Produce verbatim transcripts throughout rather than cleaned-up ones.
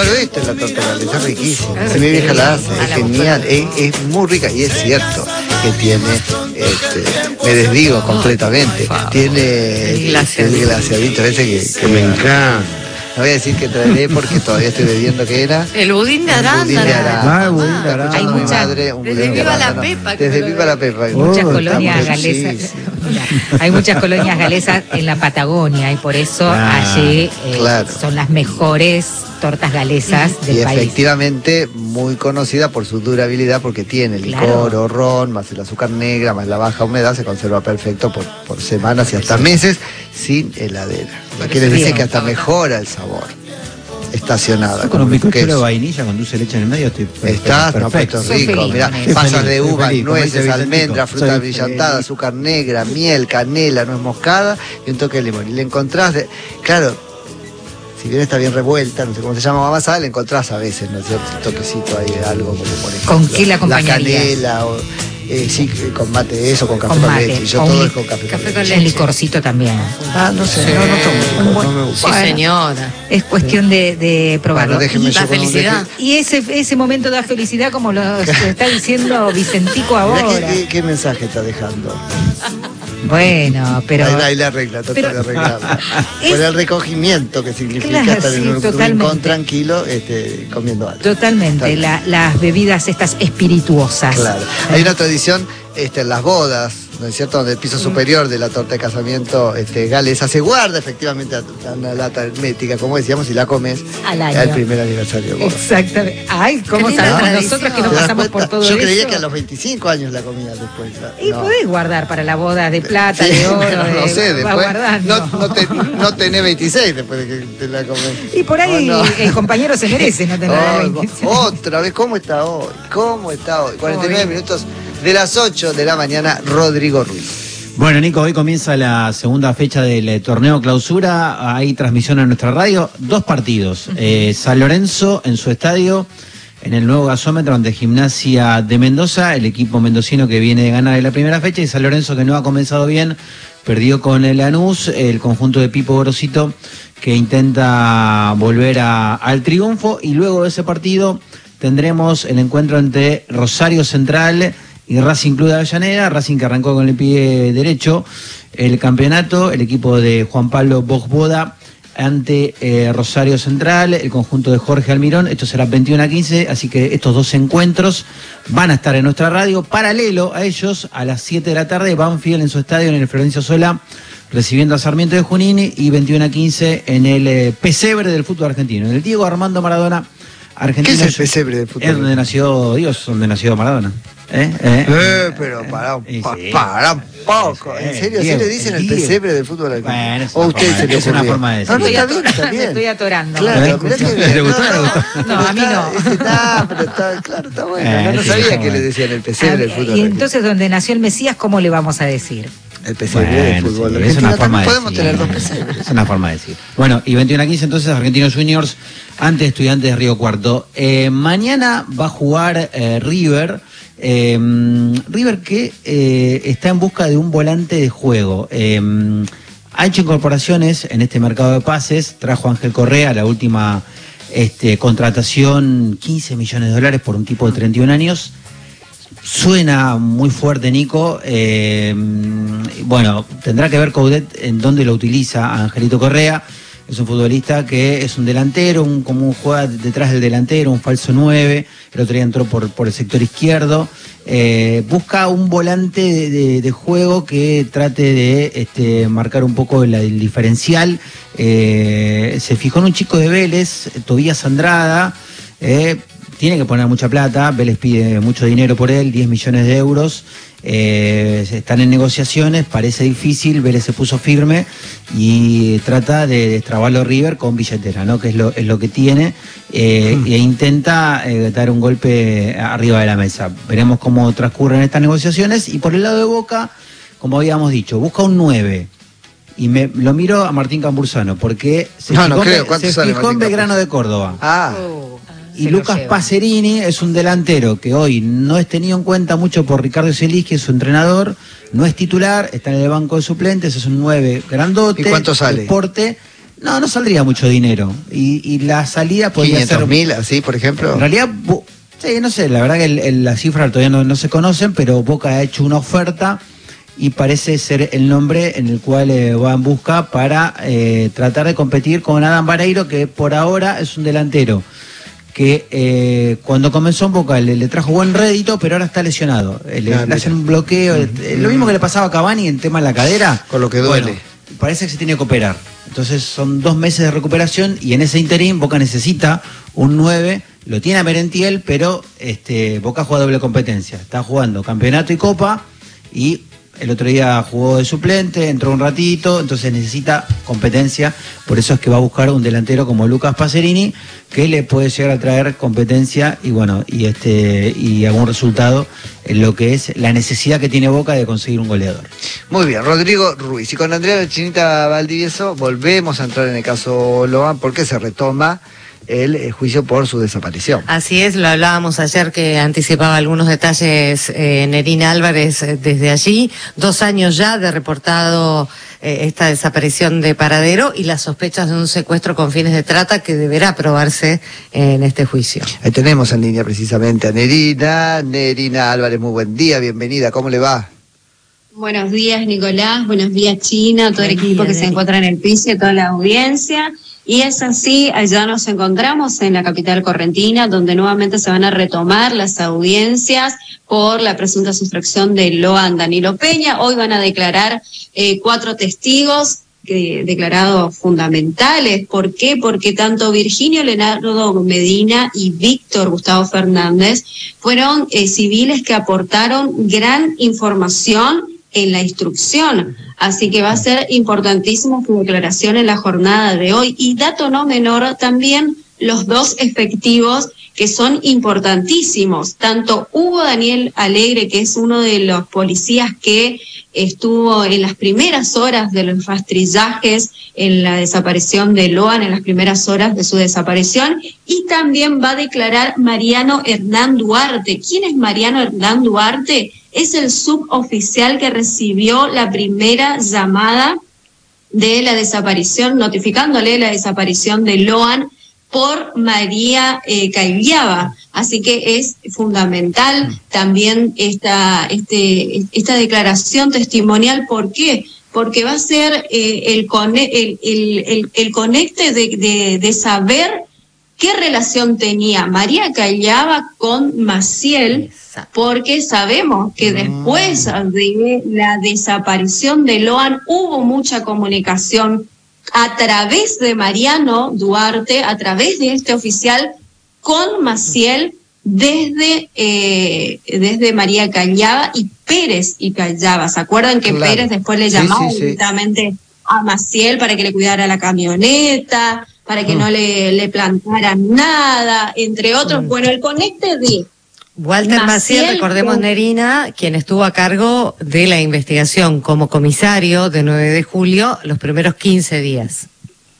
lo he visto en la torta galesa, es riquísima. Si mi vieja la hace, es genial, es, es muy rica y es cierto que tiene, este, me desdigo completamente, tiene el glaseadito, el glaseadito ese que, que me encanta. No voy a decir que traeré porque todavía estoy bebiendo que era. El budín de arándano. Ah, el budín de arándano. Hay mucha, madre, un desde budín de Viva la arándano. Pepa. que Desde me lo Viva la veo. Pepa. Muchas Oh, colonias está galesas. muchísimo. Mira, hay muchas colonias galesas en la Patagonia y por eso Ah, allí eh, claro. son las mejores tortas galesas del Y país. efectivamente muy conocida por su durabilidad porque tiene licor Claro. o ron, más el azúcar negra, más la baja humedad, se conserva perfecto por, por semanas y hasta meses sin heladera. Lo que les dice que hasta mejora el sabor. Estacionada. Yo con un queso. bizcochuelo de vainilla con dulce de leche en el medio estoy per- Está, per- no, perfecto. esto es rico, Soy mirá, feliz. pasas Soy de feliz, uvas, soy feliz, como nueces, dice Vicentico. almendras, fruta Soy brillantada, feliz. azúcar negra, miel, canela, nuez moscada y un toque de limón. Y le encontrás, de, claro, si bien está bien revuelta, no sé cómo se llama, amasada, le encontrás a veces, ¿no es cierto? Un toquecito ahí de algo como por ejemplo. ¿Con qué la acompañarías? La canela, o, eh, sí, con mate eso, con café Con con, mate, leche. Yo o todo un es con café, café con con leche. El licorcito también. Ah, no sé, Sí. no, no tomo Un licor, buen- no me gusta. Sí, Bueno. señora. Es cuestión de, de probarlo. Bueno, déjenme y, yo la con un felicidad. deje- y ese, ese momento da felicidad como lo está diciendo Vicentico Mirá ahora. ¿Qué, qué, qué mensaje está dejando? Bueno, pero... Ahí, ahí la arregla, trata pero- de arreglarla. Es- Por el recogimiento que significa Claro, estar en sí, un totalmente. rincón tranquilo este, comiendo algo. Totalmente, Está la- las bebidas estas espirituosas. Claro. Hay una tradición este, en las bodas, ¿no es cierto? Donde el piso superior de la torta de casamiento este, galesa se guarda efectivamente a a una lata hermética, como decíamos, y la comes Al año. al primer aniversario de boda. Exactamente. Ay, ¿cómo Qué linda sabemos tradición. nosotros que nos ¿Te das pasamos cuenta? por todo Yo eso? creía que a los veinticinco años la comía después. la- Y no. podés guardar para la boda de plata, Sí, de oro, pero no de- sé, va después guardando. no, no, te- no tenés veintiséis después de que te la comes. Y por ahí Oh, no. el compañero se merece no tener Oh, veintiséis. otra vez, ¿cómo está hoy? ¿Cómo está hoy? cuarenta y nueve Hoy. minutos de las ocho de la mañana, Rodrigo Ruiz. Bueno, Nico, hoy comienza la segunda fecha del eh, torneo clausura. Hay transmisión en nuestra radio. Dos partidos. Eh, San Lorenzo en su estadio, en el nuevo gasómetro ante Gimnasia de Mendoza, el equipo mendocino que viene de ganar en la primera fecha, y San Lorenzo que no ha comenzado bien, perdió con el Lanús, el conjunto de Pipo Gorosito que intenta volver a- al triunfo. Y luego de ese partido tendremos el encuentro entre Rosario Central y Racing Club de Avellaneda. Racing que arrancó con el pie derecho el campeonato, el equipo de Juan Pablo Bogboda ante eh, Rosario Central, el conjunto de Jorge Almirón. Esto será veintiuno a quince, así que estos dos encuentros van a estar en nuestra radio. Paralelo a ellos, a las siete de la tarde, Banfield en su estadio, en el Florencio Sola, recibiendo a Sarmiento de Junín, y veintiuno a quince en el eh, pesebre del fútbol argentino, en el Diego Armando Maradona Argentina. ¿Qué es el pesebre del fútbol? Es donde nació Dios, donde nació Maradona. ¿Eh? ¿Eh? Eh, pero para un, Sí, pa- sí. para un poco. Sí, ¿En serio? Diego, ¿Sí le dicen el Diego. pesebre del fútbol argentino? Bueno, es ¿O una usted forma- se le es una ocurrió? forma de No, no, decir. está bien, está Me bien. estoy atorando. Claro, ¿Eh? mirá que ¿Le bien. gustó? ¿Le gustó? No, a mí no. Este, no, pero está, claro, está bueno. Eh, No, no sí, sabía está que le bueno. decían el pesebre del Ah, fútbol y argentino. entonces, donde nació el Mesías, ¿cómo le vamos a decir? El pesebre Bueno, del fútbol sí, argentino. es una forma También de podemos decir. tener dos pesebres. Es una forma de decir. Bueno, y veintiuno a quince entonces Argentinos Juniors ante Estudiantes de Río Cuarto. Eh, mañana va a jugar eh, River. Eh, River que eh, está en busca de un volante de juego. Eh, ha hecho incorporaciones en este mercado de pases. Trajo a Ángel Correa, la última este, contratación, quince millones de dólares por un tipo de treinta y un años. Suena muy fuerte, Nico. Eh, bueno, tendrá que ver Coudet en dónde lo utiliza a Angelito Correa. Es un futbolista que es un delantero, un, como un juega detrás del delantero, un falso nueve. El otro día entró por, por el sector izquierdo. Eh, busca un volante de, de, de juego que trate de este, marcar un poco el, el diferencial. Eh, se fijó en un chico de Vélez, Tobías Andrada. Eh, Tiene que poner mucha plata, Vélez pide mucho dinero por él, diez millones de euros, eh, están en negociaciones, parece difícil, Vélez se puso firme y trata de destrabarlo River con billetera, ¿no? Que es lo, es lo que tiene, eh, mm. e intenta eh, dar un golpe arriba de la mesa. Veremos cómo transcurren estas negociaciones. Y por el lado de Boca, como habíamos dicho, busca un nueve. Y me lo miro a Martín Cambursano, porque se no, fijó, no creo. se sale fijó en Belgrano de Córdoba. Ah. Oh. Y Lucas Pacerini es un delantero que hoy no es tenido en cuenta mucho por Ricardo Zielinski, su entrenador, no es titular, está en el banco de suplentes, es un nueve grandote. ¿Y cuánto sale? Deporte, No, no saldría mucho dinero. Y, y la salida podría ser... quinientos mil, así, por ejemplo. En realidad, Bo- sí, no sé, la verdad que el, el, las cifras todavía no, no se conocen, pero Boca ha hecho una oferta y parece ser el nombre en el cual eh, va en busca para eh, tratar de competir con Adam Vareiro, que por ahora es un delantero que eh, cuando comenzó en Boca le, le trajo buen rédito, pero ahora está lesionado. Eh, le, Ah, le hacen un bloqueo, Mm. eh, lo mismo que le pasaba a Cavani en tema de la cadera. Con lo que duele. Bueno, parece que se tiene que operar. Entonces son dos meses de recuperación y en ese interín Boca necesita un nueve, lo tiene a Merentiel, pero este, Boca juega doble competencia. Está jugando campeonato y copa y el otro día jugó de suplente, entró un ratito, entonces necesita competencia. Por eso es que va a buscar un delantero como Lucas Pacerini, que le puede llegar a traer competencia y bueno, y este y algún resultado en lo que es la necesidad que tiene Boca de conseguir un goleador. Muy bien, Rodrigo Ruiz. Y con Andrea Chinita Valdivieso volvemos a entrar en el caso Loan porque se retoma el eh, juicio por su desaparición. Así es, lo hablábamos ayer que anticipaba algunos detalles eh, Nerina Álvarez eh, desde allí. Dos años ya de reportado eh, esta desaparición de paradero y las sospechas de un secuestro con fines de trata que deberá probarse eh, en este juicio. Ahí tenemos en línea precisamente a Nerina. Nerina Álvarez, muy buen día, bienvenida, ¿cómo le va? Buenos días, Nicolás. Buenos días, China, todo el Buen equipo día, que se Neri. encuentra en el piso y toda la audiencia. Y es así, allá nos encontramos en la capital correntina, donde nuevamente se van a retomar las audiencias por la presunta sustracción de Loan Danilo Peña. Hoy van a declarar eh, cuatro testigos eh, declarados fundamentales. ¿Por qué? Porque tanto Virginio Leonardo Medina y Víctor Gustavo Fernández fueron eh, civiles que aportaron gran información en la instrucción, así que va a ser importantísimo su declaración en la jornada de hoy. Y dato no menor, también los dos efectivos que son importantísimos, tanto Hugo Daniel Alegre, que es uno de los policías que estuvo en las primeras horas de los rastrillajes en la desaparición de Loan, en las primeras horas de su desaparición, y también va a declarar Mariano Hernán Duarte. ¿Quién es Mariano Hernán Duarte? Es el suboficial que recibió la primera llamada de la desaparición, notificándole la desaparición de Loan por María eh, Caiviaba. Así que es fundamental también esta, este, esta declaración testimonial. ¿Por qué? Porque va a ser eh, el, cone el, el, el, el conecte de, de, de saber qué relación tenía María Caiviaba con Maciel, porque sabemos que después de la desaparición de Loan hubo mucha comunicación a través de Mariano Duarte, a través de este oficial, con Maciel desde, eh, desde María Caiviaba y Pérez y Caiviaba. ¿Se acuerdan que Claro. Pérez después le Sí, llamaba sí, sí. directamente a Maciel para que le cuidara la camioneta, para que Mm. no le, le plantaran nada, entre otros? Mm. Bueno, el conecte de Walter Maciel, Maciel, recordemos, con- Nerina, quien estuvo a cargo de la investigación como comisario de nueve de julio los primeros quince días.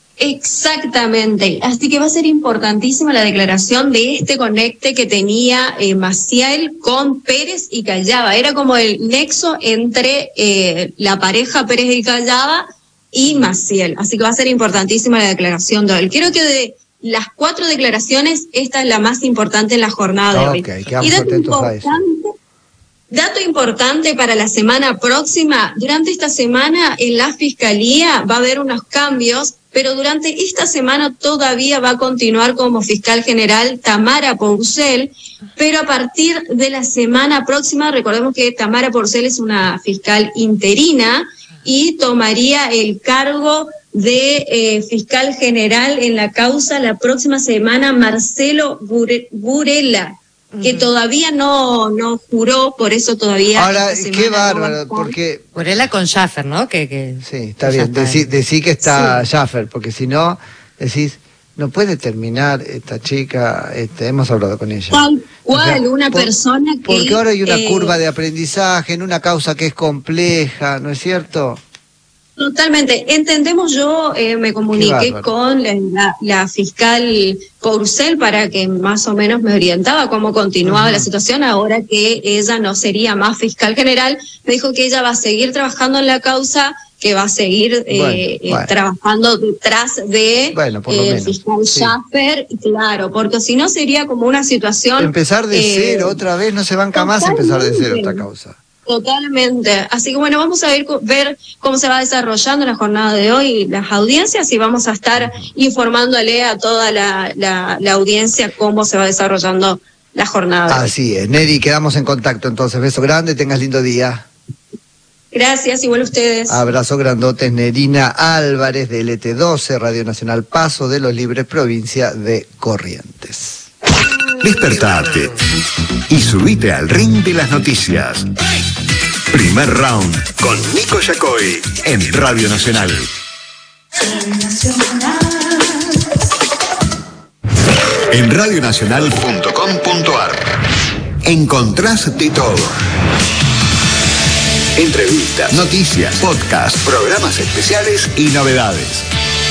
Exactamente, así que va a ser importantísima la declaración de este conecte que tenía eh, Maciel con Pérez y Caiviaba. Era como el nexo entre eh, la pareja Pérez y Caiviaba y Maciel, así que va a ser importantísima la declaración de él. Creo que de las cuatro declaraciones, esta es la más importante en la jornada de hoy. Ok, quedamos Y dato atentos a eso. importante, dato importante para la semana próxima, durante esta semana en la Fiscalía va a haber unos cambios, pero durante esta semana todavía va a continuar como fiscal general Tamara Porcel, pero a partir de la semana próxima, recordemos que Tamara Porcel es una fiscal interina y tomaría el cargo de eh, fiscal general en la causa la próxima semana Marcelo Bure- Burela, que todavía no, no juró, por eso todavía... Ahora, esta qué semana no va a bárbaro, estar. porque... Porela con Schaffer, ¿no? Que, que Sí, está que ya bien, decí, está. decí que está Sí. Schaffer, porque si no, decís, no puede terminar esta chica, este, hemos hablado con ella. Tal cual, O sea, una por- persona que... Porque ahora hay una eh, curva de aprendizaje en una causa que es compleja, ¿no es cierto? Totalmente. Entendemos, yo eh, me Qué comuniqué bárbaro. con la, la, la fiscal Porcel para que más o menos me orientaba cómo continuaba Ajá. la situación ahora que ella no sería más fiscal general. Me dijo que ella va a seguir trabajando en la causa que va a seguir eh, Bueno, eh, bueno. trabajando detrás de Bueno, por lo eh, el menos, fiscal sí. Schaffer, claro, porque si no sería como una situación... Empezar de eh, cero otra vez, no se banca más empezar de cero esta causa. Totalmente. Así que bueno, vamos a ver, ver cómo se va desarrollando la jornada de hoy, las audiencias, y vamos a estar informándole a toda la, la, la audiencia cómo se va desarrollando la jornada de hoy. Así es, Neri, quedamos en contacto entonces. Beso grande, tengas lindo día. Gracias, igual ustedes. Abrazo grandotes, Nerina Álvarez de L T doce, Radio Nacional Paso de los Libres, provincia de Corrientes. Despertate y subite al ring de las noticias. Primer round con Nico Yacoy en Radio Nacional. En radionacional punto com punto ar encontrás de todo. Entrevistas, noticias, podcast, programas especiales y novedades.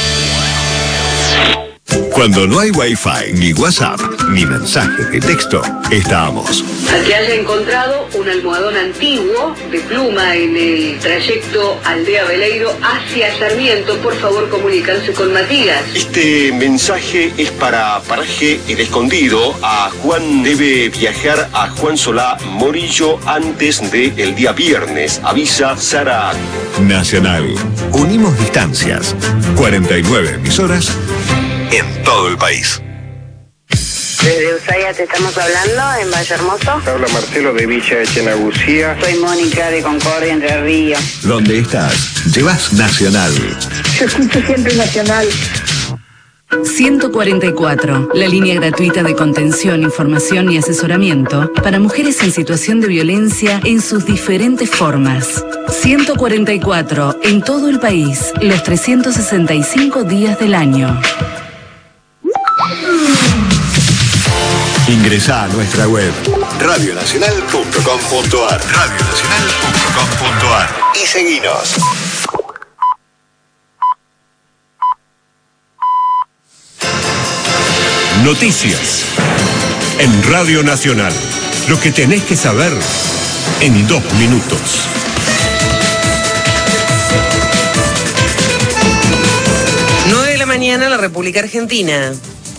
Cuando no hay Wi-Fi, ni WhatsApp, ni mensajes de texto, estamos. Al que haya encontrado un almohadón antiguo de pluma en el trayecto Aldea Veleiro hacia Sarmiento, por favor comunicarse con Matías. Este mensaje es para Paraje El Escondido. A Juan debe viajar a Juan Solá Morillo antes del día viernes. Avisa Sara. Nacional. Unimos distancias. cuarenta y nueve emisoras en todo el país. Desde Ushuaia te estamos hablando, en Valle Hermoso. Habla Marcelo de Villa Echenagucía. Soy Mónica de Concordia, Entre Ríos. Donde estás, llevas Nacional. Yo escucho siempre Nacional. ciento cuarenta y cuatro, la línea gratuita de contención, información y asesoramiento para mujeres en situación de violencia en sus diferentes formas. ciento cuarenta y cuatro, en todo el país, los trescientos sesenta y cinco días del año. Ingresá a nuestra web radionacional punto com punto ar radionacional punto com punto ar y seguinos. Noticias en Radio Nacional. Lo que tenés que saber en dos minutos. nueve de la mañana, la República Argentina.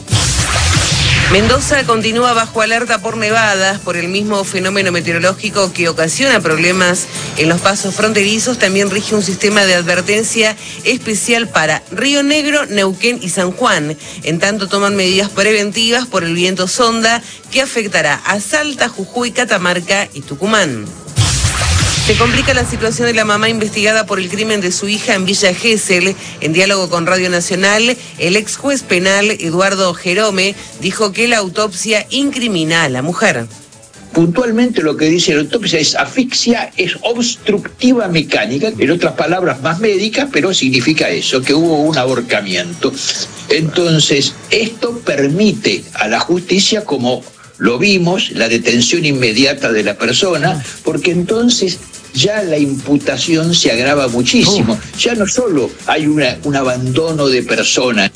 Mendoza continúa bajo alerta por nevadas, por el mismo fenómeno meteorológico que ocasiona problemas en los pasos fronterizos. También rige un sistema de advertencia especial para Río Negro, Neuquén y San Juan. En tanto, toman medidas preventivas por el viento sonda que afectará a Salta, Jujuy, Catamarca y Tucumán. Se complica la situación de la mamá investigada por el crimen de su hija en Villa Gesell. En diálogo con Radio Nacional, el ex juez penal Eduardo Jerome dijo que la autopsia incrimina a la mujer. Puntualmente lo que dice la autopsia es asfixia, es obstructiva mecánica, en otras palabras más médicas, pero significa eso, que hubo un ahorcamiento. Entonces, esto permite a la justicia, como lo vimos, la detención inmediata de la persona, porque entonces ya la imputación se agrava muchísimo. Ya no solo hay una, un abandono de persona.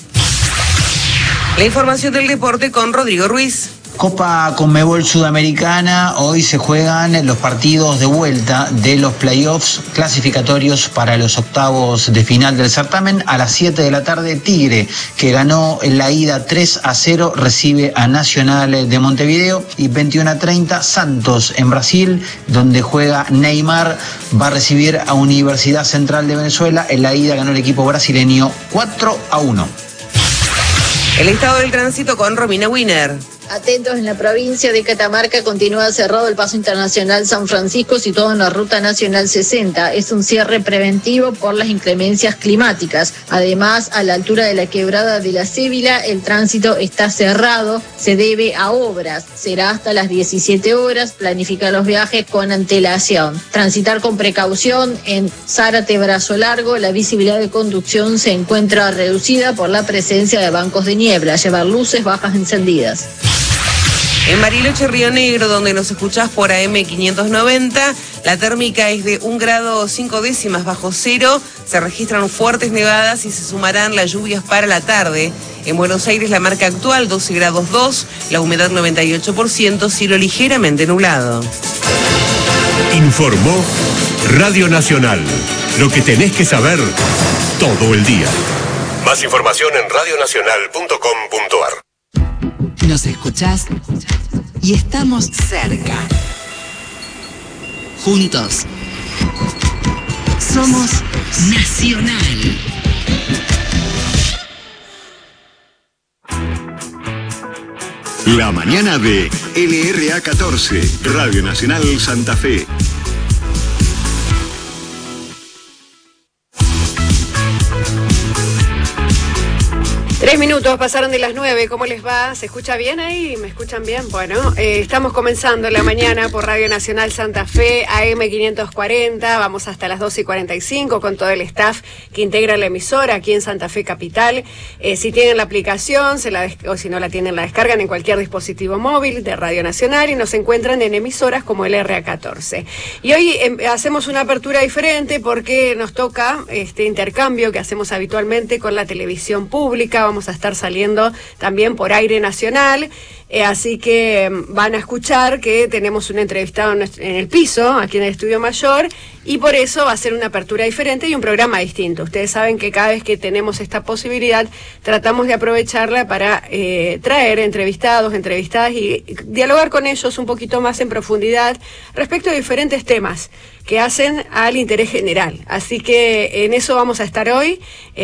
La información del deporte con Rodrigo Ruiz. Copa Conmebol Sudamericana, hoy se juegan los partidos de vuelta de los playoffs clasificatorios para los octavos de final del certamen. A las siete de la tarde, Tigre, que ganó en la ida tres a cero, recibe a Nacional de Montevideo, y veintiuno a treinta, Santos en Brasil, donde juega Neymar, va a recibir a Universidad Central de Venezuela. En la ida ganó el equipo brasileño cuatro a uno. El estado del tránsito con Romina Wiener. Atentos, en la provincia de Catamarca continúa cerrado el paso internacional San Francisco, situado en la ruta nacional sesenta. Es un cierre preventivo por las inclemencias climáticas. Además, a la altura de la quebrada de la Cébila, el tránsito está cerrado, se debe a obras. Será hasta las diecisiete horas, planifica los viajes con antelación. Transitar con precaución en Zárate Brazo Largo, la visibilidad de conducción se encuentra reducida por la presencia de bancos de niebla. Llevar luces bajas encendidas. En Bariloche, Río Negro, donde nos escuchás por A M quinientos noventa, la térmica es de un grado cinco décimas bajo cero. Se registran fuertes nevadas y se sumarán las lluvias para la tarde. En Buenos Aires, la marca actual doce grados dos, la humedad noventa y ocho por ciento, cielo ligeramente nublado. Informó Radio Nacional. Lo que tenés que saber todo el día. Más información en radio nacional punto com punto ar. Nos escuchás y estamos cerca. Juntos. Somos Nacional. La mañana de L R A catorce, Radio Nacional Santa Fe. Tres minutos pasaron de las nueve, ¿cómo les va? ¿Se escucha bien ahí? ¿Me escuchan bien? Bueno, eh, estamos comenzando la mañana por Radio Nacional Santa Fe, A M quinientos cuarenta, vamos hasta las doce y cuarenta y cinco con todo el staff que integra la emisora aquí en Santa Fe Capital. Eh, si tienen la aplicación, se la o si no la tienen, la descargan en cualquier dispositivo móvil de Radio Nacional y nos encuentran en emisoras como el R A catorce. Y hoy eh, hacemos una apertura diferente porque nos toca este intercambio que hacemos habitualmente con la televisión pública. Vamos a estar saliendo también por aire nacional, eh, así que van a escuchar que tenemos un entrevistado en, nuestro, en el piso, aquí en el Estudio Mayor, y por eso va a ser una apertura diferente y un programa distinto. Ustedes saben que cada vez que tenemos esta posibilidad, tratamos de aprovecharla para eh, traer entrevistados, entrevistadas y dialogar con ellos un poquito más en profundidad respecto a diferentes temas que hacen al interés general. Así que en eso vamos a estar hoy,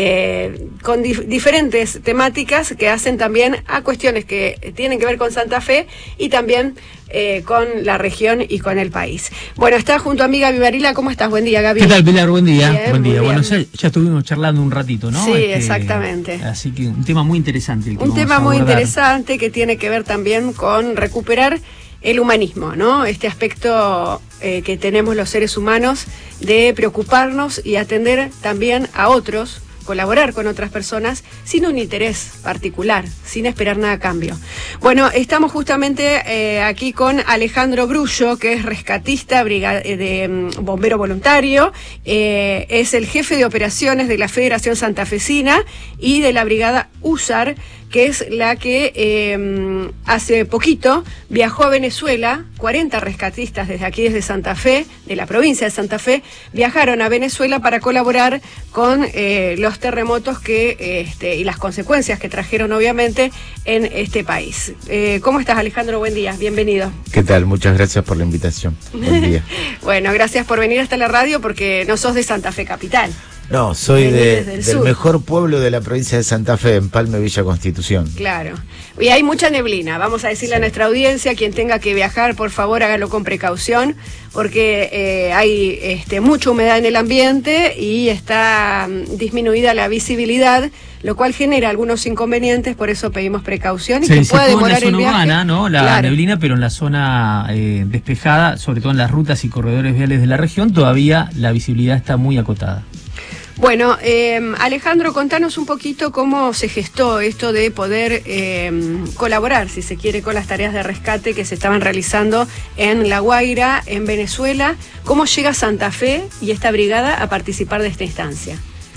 eh, con dif- diferentes temáticas que hacen también a cuestiones que tienen que ver con Santa Fe y también eh, con la región y con el país. Bueno, está junto a mí Gaby Barila. ¿Cómo estás? Buen día, Gaby. ¿Qué tal, Pilar? Buen día. Bien, Buen día. muy Bueno, bien. ya, ya estuvimos charlando un ratito, ¿no? Sí, Este, exactamente. Así que un tema muy interesante. El que Un vamos tema a muy abordar. interesante que tiene que ver también con recuperar el humanismo, ¿no? Este aspecto eh, que tenemos los seres humanos de preocuparnos y atender también a otros, colaborar con otras personas sin un interés particular, sin esperar nada a cambio. Bueno, estamos justamente eh, aquí con Alejandro Brullo, que es rescatista, briga- de um, bombero voluntario, eh, es el jefe de operaciones de la Federación Santafesina y de la Brigada U S A R, que es la que eh, hace poquito viajó a Venezuela. Cuarenta rescatistas desde aquí, desde Santa Fe, de la provincia de Santa Fe, viajaron a Venezuela para colaborar con eh, los terremotos que este, y las consecuencias que trajeron obviamente en este país. Eh, ¿Cómo estás, Alejandro? Buen día, bienvenido. ¿Qué tal? Muchas gracias por la invitación. Buen día. Bueno, gracias por venir hasta la radio porque no sos de Santa Fe Capital. No, soy Venís de, desde el del sur. mejor pueblo de la provincia de Santa Fe, Empalme, Villa Constitución. Claro. Y hay mucha neblina. Vamos a decirle a nuestra audiencia, quien tenga que viajar, por favor, hágalo con precaución, porque eh, hay este, mucha humedad en el ambiente y está mm, disminuida la visibilidad, lo cual genera algunos inconvenientes, por eso pedimos precaución y Se que dice pueda todo en la demorar el zona viaje. urbana, ¿no? La Claro. neblina, pero en la zona eh, despejada, sobre todo en las rutas y corredores viales de la región, todavía la visibilidad está muy acotada. Bueno, eh, Alejandro, contanos un poquito cómo se gestó esto de poder eh, colaborar, si se quiere, con las tareas de rescate que se estaban realizando en La Guaira, en Venezuela. ¿Cómo llega Santa Fe y esta brigada a participar de esta instancia?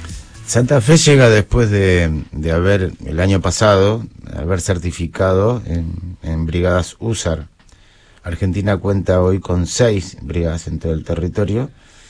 Santa Fe llega después de, de haber, el año pasado, haber certificado en, en brigadas U S A R. Argentina cuenta hoy con seis brigadas en todo el territorio.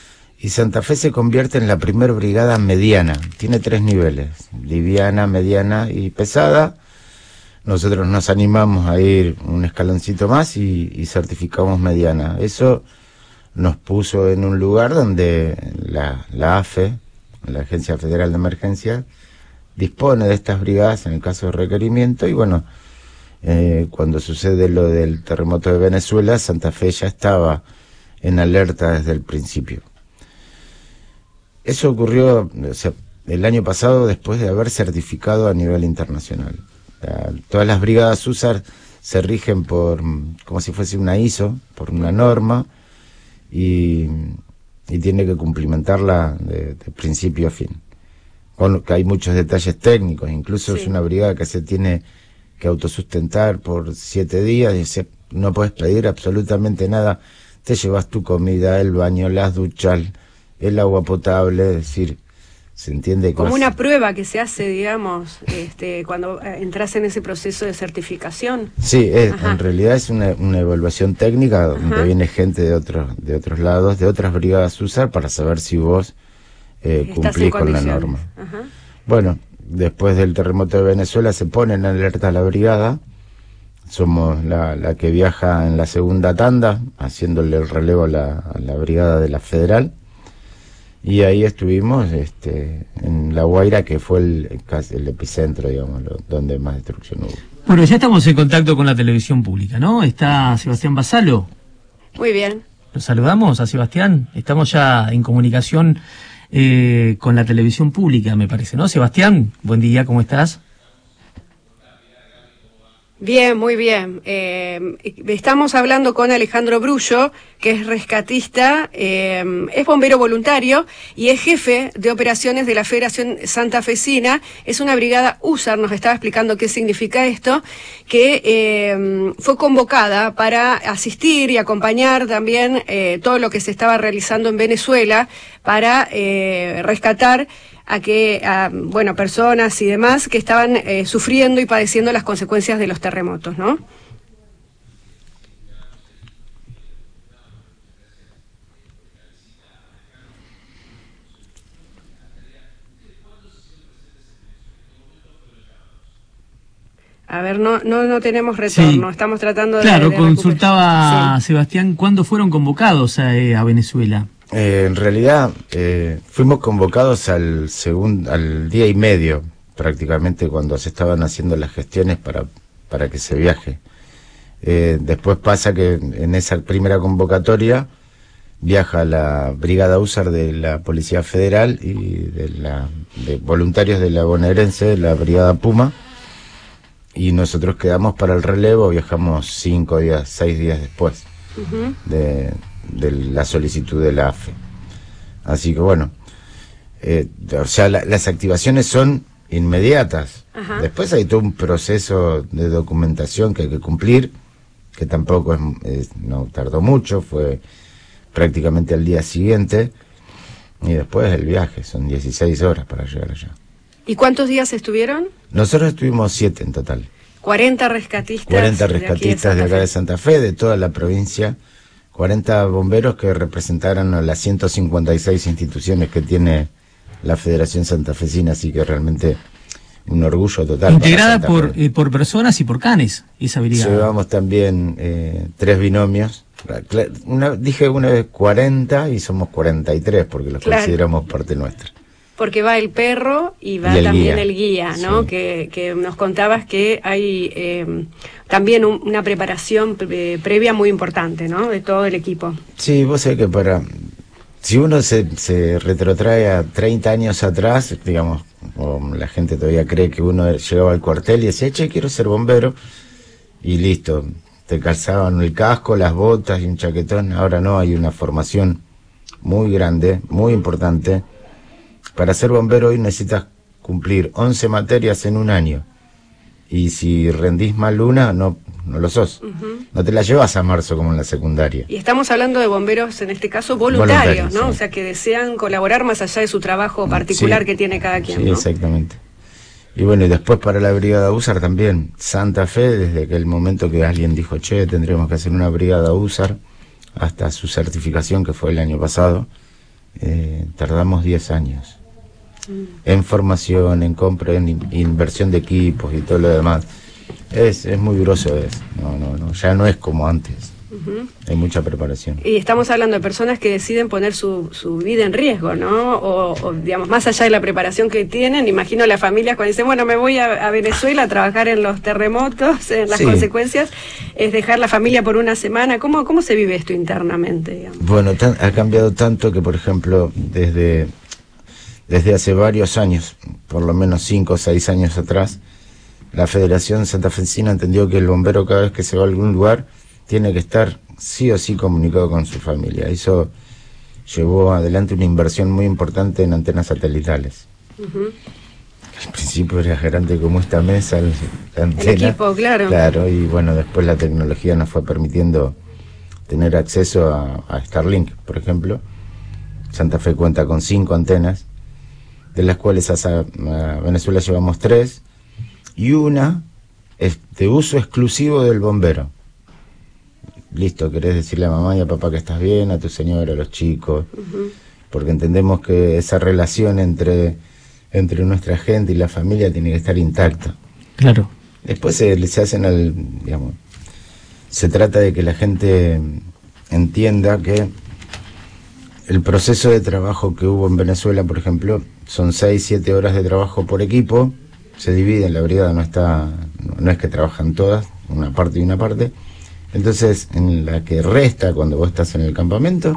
Y Santa Fe se convierte en la primer brigada mediana. Tiene tres niveles: liviana, mediana y pesada. Nosotros nos animamos a ir un escaloncito más y, y certificamos mediana. Eso nos puso en un lugar donde la, la A F E, la Agencia Federal de Emergencia, dispone de estas brigadas en el caso de requerimiento. Y bueno, eh, cuando sucede lo del terremoto de Venezuela, Santa Fe ya estaba en alerta desde el principio. Eso ocurrió, o sea, el año pasado, después de haber certificado a nivel internacional. La, todas las brigadas U S A R se rigen por, como si fuese una I S O, por una norma, y, y tiene que cumplimentarla de, de principio a fin. Con lo que hay muchos detalles técnicos, incluso sí. Es una brigada que se tiene que autosustentar por siete días, y se, no puedes pedir absolutamente nada, te llevas tu comida, el baño, las duchas, el agua potable, es decir, se entiende que como vas... una prueba que se hace, digamos, este, cuando entras en ese proceso de certificación. Sí, es, en realidad es una, una evaluación técnica donde Ajá. viene gente de otros de otros lados, de otras brigadas U S A R, para saber si vos eh, cumplís con la norma. Ajá. Bueno, después del terremoto de Venezuela se pone en alerta la brigada. Somos la, la que viaja en la segunda tanda, haciéndole el relevo a la, a la brigada de la Federal. Y ahí estuvimos este, en La Guaira, que fue el, el epicentro, digamos, lo, donde más destrucción hubo. Bueno, ya estamos en contacto con la televisión pública, ¿no? Está Sebastián Basalo. Muy bien. Lo saludamos a Sebastián. Estamos ya en comunicación eh, con la televisión pública, me parece, ¿no? Sebastián, buen día, ¿cómo estás? Bien, muy bien. Eh, estamos hablando con Alejandro Brullo, que es rescatista, eh, es bombero voluntario y es jefe de operaciones de la Federación Santafesina. Es una brigada U S A R, nos estaba explicando qué significa esto, que eh, fue convocada para asistir y acompañar también eh, todo lo que se estaba realizando en Venezuela para eh, rescatar a que a, bueno, personas y demás que estaban eh, sufriendo y padeciendo las consecuencias de los terremotos, ¿no? A ver, no no no tenemos retorno, sí. Estamos tratando de... Claro, de consultaba sí. Sebastián, ¿cuándo fueron convocados a, eh, a Venezuela? Eh, en realidad eh, fuimos convocados al segundo, al día y medio prácticamente, cuando se estaban haciendo las gestiones para, para que se viaje. Eh, después pasa que en esa primera convocatoria viaja la Brigada U S A R de la Policía Federal y de, la, de voluntarios de la bonaerense, la Brigada Puma, y nosotros quedamos para el relevo, viajamos cinco días, seis días después uh-huh. de... de la solicitud de la A F E. Así que bueno, eh, o sea, la, las activaciones son inmediatas. Ajá. Después hay todo un proceso de documentación que hay que cumplir, que tampoco es, es, no tardó mucho, fue prácticamente al día siguiente, y después el viaje, son dieciséis horas para llegar allá. ¿Y cuántos días estuvieron? Nosotros estuvimos siete en total. cuarenta rescatistas. cuarenta rescatistas de, de acá de Santa Fe, de toda la provincia. cuarenta bomberos que representaron a las ciento cincuenta y seis instituciones que tiene la Federación Santafesina, así que realmente un orgullo total. Integrada por, eh, por personas y por canes, esa brigada. Llevamos también eh, tres binomios. Una, dije una vez cuarenta y somos cuarenta y tres porque los claro. consideramos parte nuestra. Porque va el perro y va y el también guía. el guía, ¿no? Sí. Que, que nos contabas que hay eh, también un, una preparación pre previa muy importante, ¿no? De todo el equipo. Sí, vos sabés que para... Si uno se, se retrotrae a treinta años atrás, digamos, o la gente todavía cree que uno llegaba al cuartel y decía, che, quiero ser bombero, y listo, te calzaban el casco, las botas y un chaquetón. Ahora no, hay una formación muy grande, muy importante. Para ser bombero hoy necesitas cumplir once materias en un año. Y si rendís mal una, no, no lo sos. Uh-huh. No te la llevas a marzo como en la secundaria. Y estamos hablando de bomberos, en este caso, voluntarios, voluntarios ¿no? Sí. O sea, que desean colaborar más allá de su trabajo particular sí. que tiene cada quien, Sí, ¿no? exactamente. Y bueno, y después para la Brigada U S A R también. Santa Fe, desde que el momento que alguien dijo, che, tendremos que hacer una Brigada U S A R, hasta su certificación, que fue el año pasado, eh, tardamos diez años. En formación, en compra, en in inversión de equipos y todo lo demás. Es, es muy grosso eso. No, no, no, ya no es como antes. Uh-huh. Hay mucha preparación. Y estamos hablando de personas que deciden poner su, su vida en riesgo, ¿no? O, o, digamos, más allá de la preparación que tienen, imagino las familias cuando dicen, bueno, me voy a, a Venezuela a trabajar en los terremotos, en las sí. consecuencias, es dejar la familia por una semana. ¿Cómo, cómo se vive esto internamente, digamos? Bueno, tan, ha cambiado tanto que, por ejemplo, desde... Desde hace varios años, por lo menos cinco o seis años atrás, la Federación Santafesina entendió que el bombero cada vez que se va a algún lugar tiene que estar sí o sí comunicado con su familia. Eso llevó adelante una inversión muy importante en antenas satelitales. Uh-huh. Al principio era grande como esta mesa, la antena. El equipo, claro. Claro, y bueno, después la tecnología nos fue permitiendo tener acceso a, a Starlink, por ejemplo. Santa Fe cuenta con cinco antenas, de las cuales a, a Venezuela llevamos tres, y una es de uso exclusivo del bombero. Listo, querés decirle a mamá y a papá que estás bien, a tu señora, a los chicos. Uh-huh. porque entendemos que esa relación entre, entre nuestra gente y la familia tiene que estar intacta. Claro. Después se, se hacen al, digamos, se trata de que la gente entienda que el proceso de trabajo que hubo en Venezuela, por ejemplo, son seis, siete horas de trabajo por equipo, se dividen, la brigada no está, no es que trabajan todas, una parte y una parte, entonces en la que resta cuando vos estás en el campamento,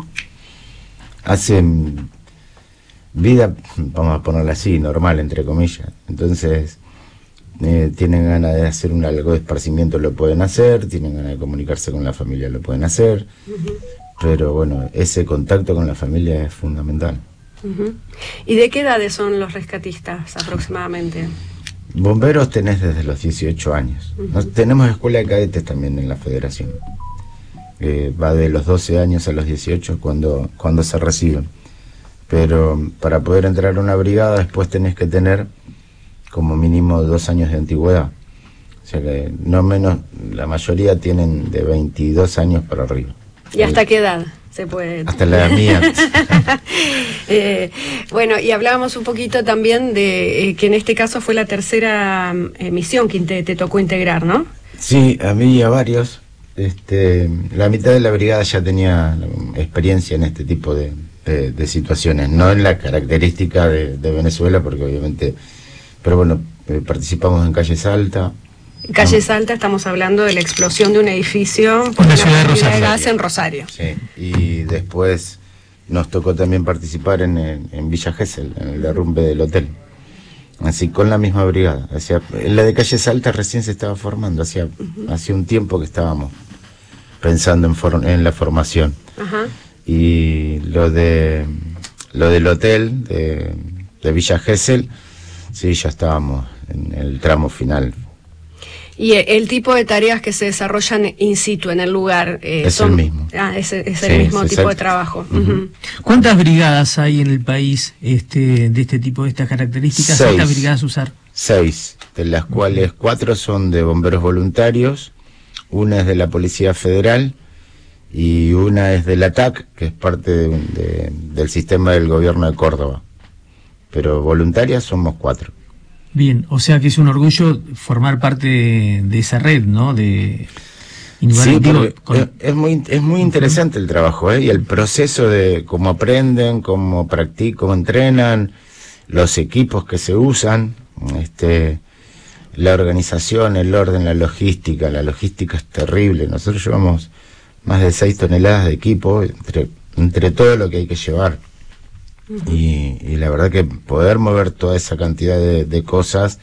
hacen vida, vamos a ponerla así, normal, entre comillas. Entonces, eh, tienen ganas de hacer un algo de esparcimiento, lo pueden hacer, tienen ganas de comunicarse con la familia, lo pueden hacer, uh-huh. Pero bueno, ese contacto con la familia es fundamental. Uh-huh. ¿Y de qué edades son los rescatistas aproximadamente? Bomberos tenés desde los dieciocho años. Uh-huh. Nos, tenemos escuela de cadetes también en la federación. Eh, va de los doce años a los dieciocho cuando, cuando se reciben. Pero para poder entrar a una brigada después tenés que tener como mínimo dos años de antigüedad. O sea que no menos, la mayoría tienen de veintidós años para arriba. ¿Y hasta qué edad se puede? Hasta la edad mía. eh, bueno, y hablábamos un poquito también de eh, que en este caso fue la tercera eh, misión que te, te tocó integrar, ¿no? Sí, a mí y a varios. Este, la mitad de la brigada ya tenía experiencia en este tipo de, de, de situaciones, no en la característica de, de Venezuela, porque obviamente, pero bueno, eh, participamos en Calle Salta. En Calle Salta estamos hablando de la explosión de un edificio por una ciudad de fuga de Rosario. gas en Rosario. Sí, y después nos tocó también participar en, en, en Villa Gesell, en el derrumbe del hotel. Así, con la misma brigada. Hacía, la de Calle Salta recién se estaba formando, hacía, uh-huh. hacía un tiempo que estábamos pensando en, for, en la formación. Ajá. Y lo de lo del hotel de, de Villa Gesell, sí, ya estábamos en el tramo final. Y el tipo de tareas que se desarrollan in situ en el lugar eh, es son, el mismo. Ah, es, es sí, el mismo es tipo exacto. de trabajo. Uh-huh. Uh-huh. ¿Cuántas brigadas hay en el país este de este tipo, de estas características? Seis. ¿Cuántas brigadas usar? Seis, de las cuales cuatro son de bomberos voluntarios, una es de la Policía Federal y una es del A T A C, que es parte de, de, del sistema del gobierno de Córdoba. Pero voluntarias somos cuatro. Bien, o sea que es un orgullo formar parte de, de esa red, ¿no? De sí, digo, con... es, es muy es muy interesante el trabajo, ¿eh? Y el proceso de cómo aprenden, cómo practican, cómo entrenan, los equipos que se usan, este, la organización, el orden, la logística. La logística es terrible. Nosotros llevamos más de seis toneladas de equipo entre entre todo lo que hay que llevar. Uh-huh. Y, y la verdad que poder mover toda esa cantidad de, de cosas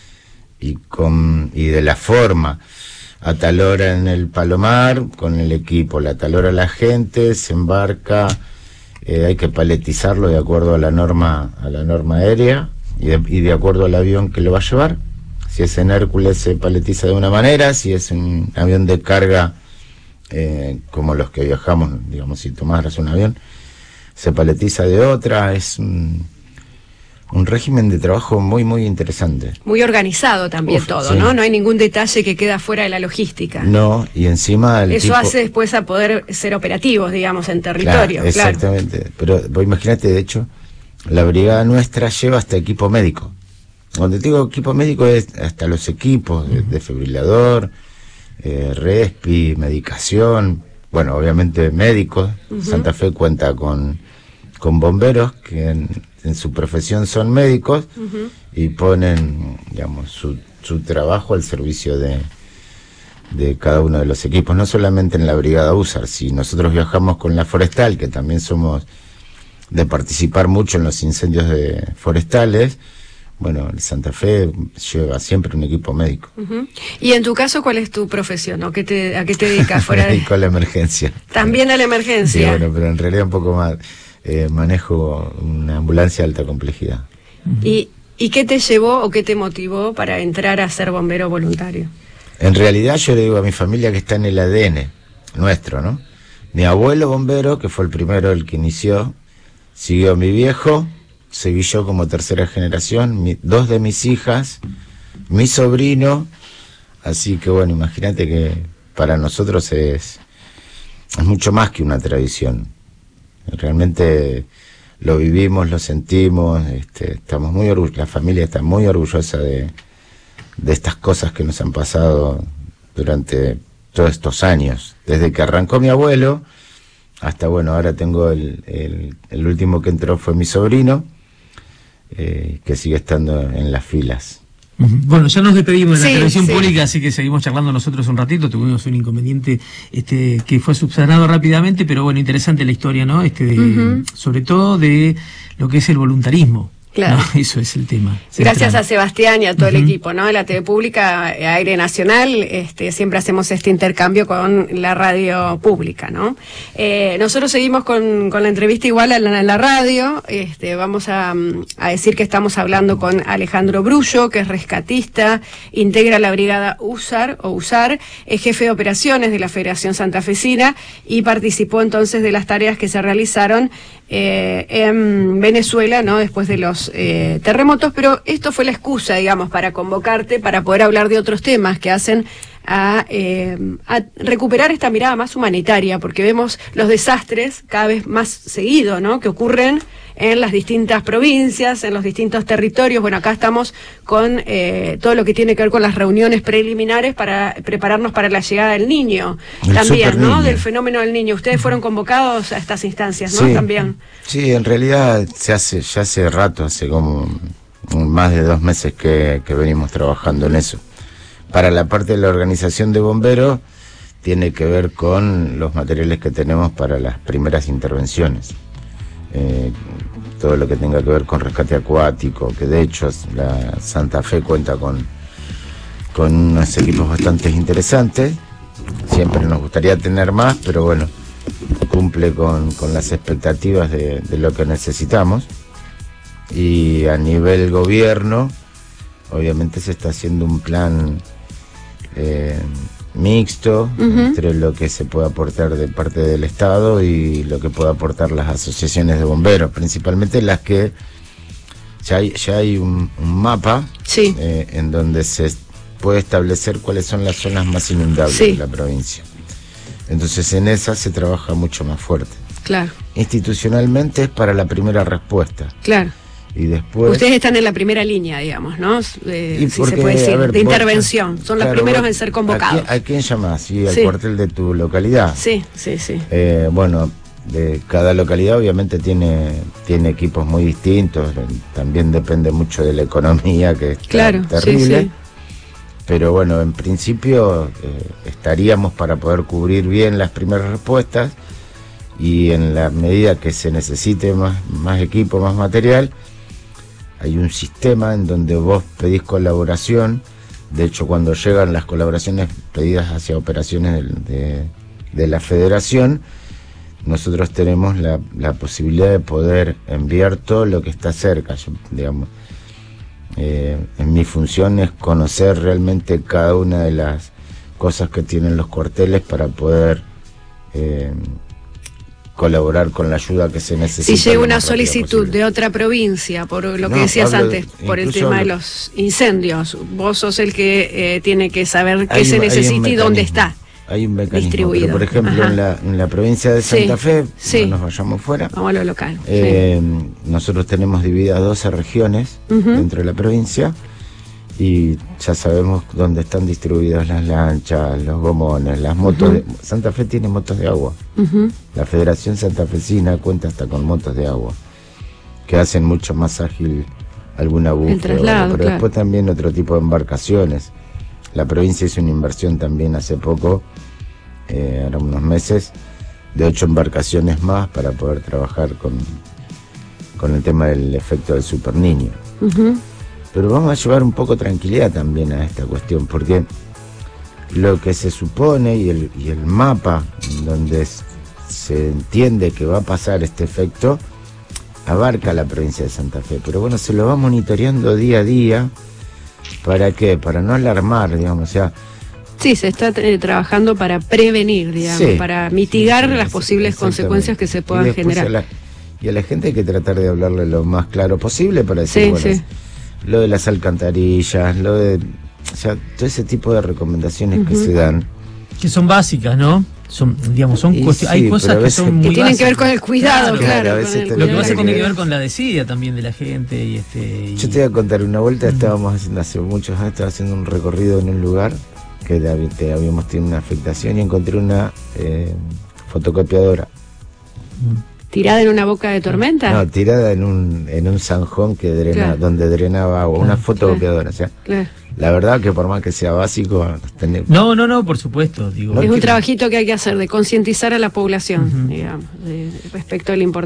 y con y de la forma, a tal hora en el Palomar con el equipo, a tal hora la gente se embarca, eh, hay que paletizarlo de acuerdo a la norma a la norma aérea y de, y de acuerdo al avión que lo va a llevar. Si es en Hércules se paletiza de una manera, si es un avión de carga eh, como los que viajamos, digamos, si tomaras un avión, se paletiza de otra. Es un, un régimen de trabajo muy, muy interesante. Muy organizado también. Uf, todo, sí. ¿no? No hay ningún detalle que queda fuera de la logística. No, y encima... El Eso tipo... hace después a poder ser operativos, digamos, en territorio. Claro, exactamente. Claro. Pero vos imagínate, de hecho, la brigada nuestra lleva hasta equipo médico. Cuando te digo equipo médico es hasta los equipos de, de fibrilador, eh, respi, medicación... Bueno, obviamente médicos. Uh-huh. Santa Fe cuenta con, con bomberos que en, en su profesión son médicos. Uh-huh. Y ponen, digamos, su, su trabajo al servicio de, de cada uno de los equipos. No solamente en la brigada U S A R, si nosotros viajamos con la forestal, que también somos de participar mucho en los incendios de forestales. Bueno, el Santa Fe lleva siempre un equipo médico. Uh-huh. Y en tu caso, ¿cuál es tu profesión? ¿O qué te, a qué te dedicas? Fuera de... Médico a la emergencia. ¿También a la emergencia? Sí, bueno, pero en realidad un poco más. Eh, manejo una ambulancia de alta complejidad. Uh-huh. ¿Y, ¿Y qué te llevó o qué te motivó para entrar a ser bombero voluntario? En realidad yo le digo a mi familia que está en el A D N nuestro, ¿no? Mi abuelo bombero, que fue el primero el que inició, siguió mi viejo, seguí yo como tercera generación, mi, dos de mis hijas, mi sobrino, así que bueno, imagínate que para nosotros es, es mucho más que una tradición. Realmente lo vivimos, lo sentimos, este, estamos muy orgullosos, la familia está muy orgullosa de, de estas cosas que nos han pasado durante todos estos años, desde que arrancó mi abuelo hasta, bueno, ahora tengo el, el, el último que entró fue mi sobrino, eh, que sigue estando en las filas. Bueno, ya nos despedimos de Sí, la televisión sí. pública, así que seguimos charlando nosotros un ratito. Tuvimos un inconveniente este que fue subsanado rápidamente, pero bueno, interesante la historia, ¿no? Este de, Ujú. sobre todo de lo que es el voluntarismo. Claro. ¿no? Eso es el tema. Gracias central. a Sebastián y a todo el Ujú. equipo, ¿no? De la T V Pública, eh, Aire Nacional, este, siempre hacemos este intercambio con la radio pública, ¿no? Eh, nosotros seguimos con, con la entrevista igual en la, en la radio, este, vamos a, mm, a decir que estamos hablando con Alejandro Brullo, que es rescatista, integra la brigada USAR, o USAR, es jefe de operaciones de la Federación Santafesina y participó entonces de las tareas que se realizaron eh, en Venezuela, ¿no? Después de los eh, terremotos, pero esto fue la excusa, digamos, para convocarte, para poder hablar de otros temas que hacen a, eh, a recuperar esta mirada más humanitaria, porque vemos los desastres cada vez más seguido, ¿no? Que ocurren en las distintas provincias, en los distintos territorios. Bueno, acá estamos con eh, todo lo que tiene que ver con las reuniones preliminares para prepararnos para la llegada del niño, El también, ¿no? superniño. Del fenómeno del niño. Ustedes fueron convocados a estas instancias, ¿no? Sí. También. Sí, en realidad se hace, ya hace rato, hace como un- más de dos meses que, que venimos trabajando en eso. Para la parte de la organización de bomberos, tiene que ver con los materiales que tenemos para las primeras intervenciones. Eh, todo lo que tenga que ver con rescate acuático, que de hecho la Santa Fe cuenta con, con unos equipos bastante interesantes. Siempre nos gustaría tener más, pero bueno, cumple con, con las expectativas de, de lo que necesitamos. Y a nivel gobierno, obviamente se está haciendo un plan eh, mixto Ujú. entre lo que se puede aportar de parte del Estado y lo que puede aportar las asociaciones de bomberos, principalmente las que ya hay, ya hay un, un mapa Sí. eh, en donde se puede establecer cuáles son las zonas más inundables Sí. de la provincia. Entonces en esas se trabaja mucho más fuerte. Claro, Institucionalmente es para la primera respuesta claro. y después... Ustedes están en la primera línea, digamos, ¿no? Eh, Y si porque, se puede decir, a ver, de vos- intervención. Son los claro, primeros vos- en ser ¿a convocados. quién, a quién llamás? Sí, al Sí. cuartel de tu localidad. Sí, sí, sí. Eh, bueno, de cada localidad obviamente tiene, tiene equipos muy distintos, eh, también depende mucho de la economía, que es Claro, terrible. sí, sí. Pero bueno, en principio eh, estaríamos para poder cubrir bien las primeras respuestas y en la medida que se necesite más, más equipo, más material, hay un sistema en donde vos pedís colaboración. De hecho, cuando llegan las colaboraciones pedidas hacia operaciones del- de, de la federación, nosotros tenemos la, la posibilidad de poder enviar todo lo que está cerca. Yo, digamos, eh, en mi función es conocer realmente cada una de las cosas que tienen los cuarteles para poder eh, colaborar con la ayuda que se necesita. Si llega lo una más rápido solicitud posible. de otra provincia, por lo que No, decías hablo antes, de- por el incluso tema de hablo- los incendios, vos sos el que eh, tiene que saber qué Hay se un- hay un necesita y dónde mecanismo. está. Hay un mecanismo, distribuido. pero por ejemplo Ajá. en la, en la provincia de Sí, Santa Fe, sí. no nos vayamos fuera, Vamos a lo local. eh, nosotros tenemos divididas doce regiones Ujú. dentro de la provincia y ya sabemos dónde están distribuidas las lanchas, los gomones, las motos. Ujú. de- Santa Fe tiene motos de agua. sí. Ujú. La Federación Santafesina cuenta hasta con motos de agua, que hacen mucho más ágil alguna búsqueda. traslado, pero claro. después también otro tipo de embarcaciones. La provincia hizo una inversión también hace poco, eh, ahora unos meses, de ocho embarcaciones más para poder trabajar con, con el tema del efecto del super niño. Ujú. Pero vamos a llevar un poco tranquilidad también a esta cuestión, porque lo que se supone y el, y el mapa donde s- se entiende que va a pasar este efecto abarca la provincia de Santa Fe, pero bueno, se lo va monitoreando día a día. ¿Para qué? Para no alarmar, digamos, o sea, Sí, se está eh, trabajando para prevenir, digamos, Sí. para mitigar Sí, sí, las posibles exactamente. consecuencias que se Y puedan después generar. a la- y a la gente hay que tratar de hablarle lo más claro posible para decir, Sí, bueno, sí. lo de las alcantarillas, lo de, o sea, todo ese tipo de recomendaciones que Ujú. se dan. Que son básicas, ¿no? son, digamos, son Y cuestiones, sí, hay cosas pero a que veces- son Que muy tienen que ver básicas. con el cuidado, Claro, claro. a con veces el te- Lo que cuidado. pasa tiene tiene que ver. ver con la desidia también de la gente y este. y- Yo te voy a contar una vuelta, estábamos haciendo hace muchos años, estaba haciendo un recorrido en un lugar que te hab- te habíamos tenido una afectación y encontré una eh, fotocopiadora. ¿Tirada en una boca de tormenta? No, tirada en un, en un zanjón que drena, Claro. donde drenaba agua, una fotocopiadora. O sea, Claro. la verdad que por más que sea básico, tener- No, no, no, por supuesto. Digo, No Es un quiero- trabajito que hay que hacer, de concientizar a la población, digamos, de- respecto a la importancia.